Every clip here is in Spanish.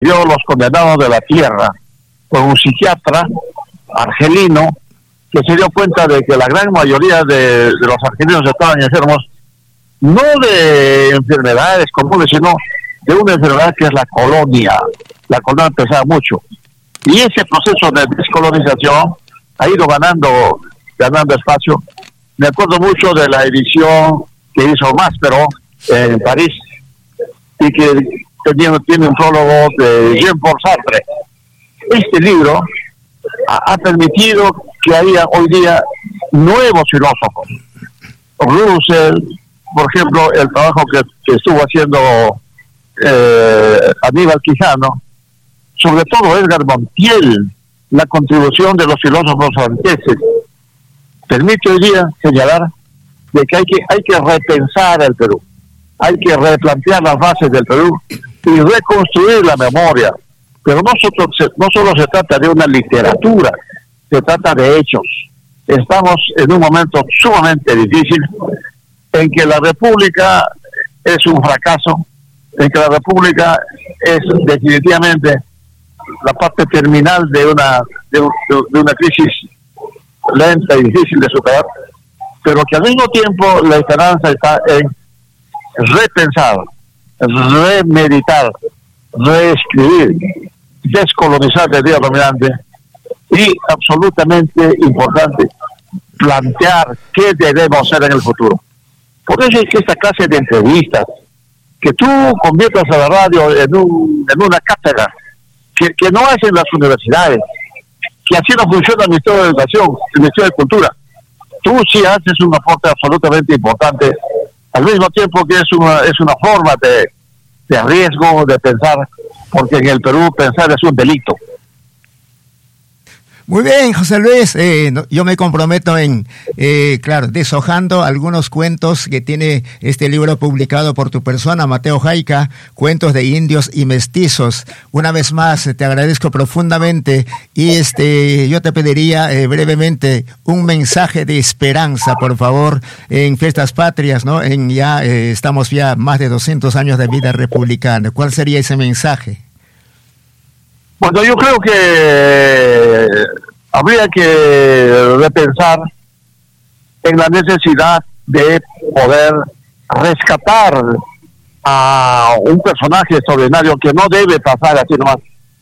vio Los Condenados de la Tierra, con un psiquiatra argelino que se dio cuenta de que la gran mayoría de los argelinos estaban enfermos, no de enfermedades comunes, sino de una enfermedad que es la colonia. La colonia pesaba mucho. Y ese proceso de descolonización ha ido ganando espacio. Me acuerdo mucho de la edición que hizo Maspero en París, y que tiene un prólogo de Jean-Paul Sartre. Este libro ha permitido que haya hoy día nuevos filósofos. Russell, por ejemplo, el trabajo que estuvo haciendo Aníbal Quijano, sobre todo Edgar Montiel, la contribución de los filósofos franceses, permite hoy día señalar de que hay que repensar el Perú, hay que replantear las bases del Perú y reconstruir la memoria. Pero no solo se trata de una literatura, se trata de hechos. Estamos en un momento sumamente difícil en que la República es un fracaso, en que la República es definitivamente la parte terminal de una crisis lenta y difícil de superar, pero que al mismo tiempo la esperanza está en repensar, remeditar, reescribir, descolonizar la idea dominante y, absolutamente importante, plantear qué debemos hacer en el futuro. Por eso es que esta clase de entrevistas, que tú conviertas a la radio en una cátedra, que no hacen las universidades, que así no funciona el Ministerio de Educación, el Ministerio de Cultura. Tú sí haces un aporte absolutamente importante, al mismo tiempo que es una forma de riesgo de pensar, porque en el Perú pensar es un delito. Muy bien, José Luis, yo me comprometo en, deshojando algunos cuentos que tiene este libro publicado por tu persona, Mateo Jaica, Cuentos de Indios y Mestizos. Una vez más, te agradezco profundamente y yo te pediría brevemente un mensaje de esperanza, por favor, en Fiestas Patrias, ¿no? Estamos ya más de 200 años de vida republicana. ¿Cuál sería ese mensaje? Bueno, yo creo que habría que repensar en la necesidad de poder rescatar a un personaje extraordinario que no debe pasar así nomás.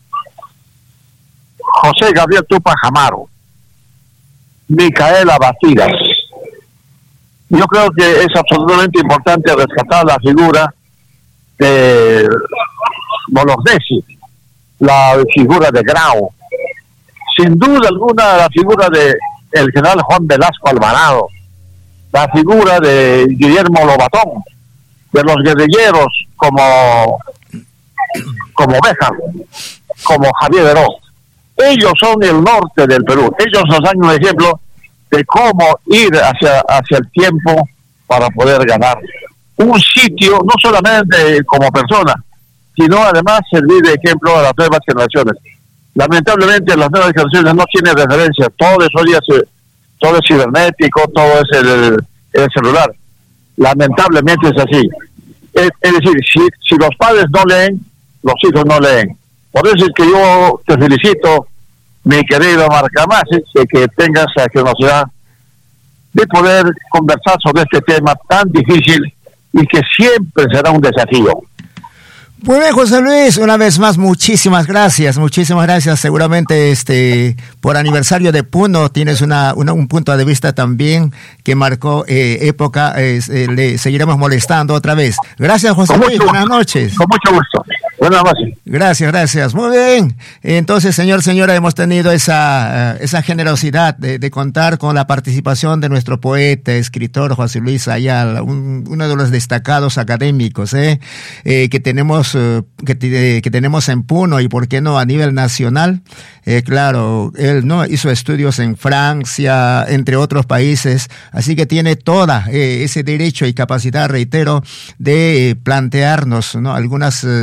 José Gabriel Tupac Amaro, Micaela Bastidas. Yo creo que es absolutamente importante rescatar la figura de Bolognesi, la figura de Grau, sin duda alguna la figura de el general Juan Velasco Alvarado, la figura de Guillermo Lobatón, de los guerrilleros como Béjar, como Javier Heró. Ellos son el norte del Perú, ellos nos dan un ejemplo de cómo ir hacia el tiempo para poder ganar un sitio, no solamente como persona, sino además servir de ejemplo a las nuevas generaciones. Lamentablemente las nuevas generaciones no tienen referencia, todo es cibernético, todo es el celular. Lamentablemente es así. Es decir, si los padres no leen, los hijos no leen. Por eso es que yo te felicito, mi querido Marcamasi, de que tengas la generosidad de poder conversar sobre este tema tan difícil y que siempre será un desafío. Muy bien, José Luis, una vez más, muchísimas gracias. Seguramente por aniversario de Puno tienes un punto de vista también que marcó época. Le seguiremos molestando otra vez. Gracias, José Luis, buenas noches. Con mucho gusto. Buenas noches. Gracias. Muy bien. Entonces, señora, hemos tenido esa generosidad de contar con la participación de nuestro poeta, escritor José Luis Ayala, uno de los destacados académicos que tenemos en Puno y por qué no a nivel nacional. Claro, él no hizo estudios en Francia, entre otros países, así que tiene toda ese derecho y capacidad, reitero, de plantearnos, ¿no? algunas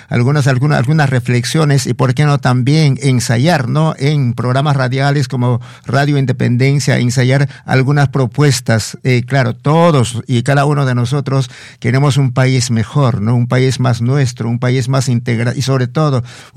algunas reflexiones y por qué no también ensayar, ¿no? En programas radiales como Radio Independencia, ensayar algunas propuestas. Claro, todos y cada uno de nosotros queremos un país mejor, ¿no? Un país más nuestro, un país más integral y sobre todo